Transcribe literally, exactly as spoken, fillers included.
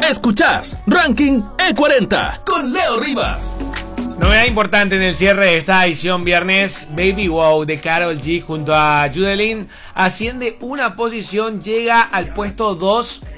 Escuchás Ranking E cuarenta con Leo Rivas. Novedad importante en el cierre de esta edición viernes: Baby Wow de Karol G junto a Judelin asciende una posición, llega al puesto dos